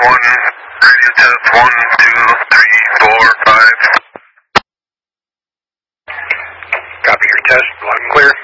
1, radio test 1, 2, 3, 4, 5. Copy your test, loud and clear.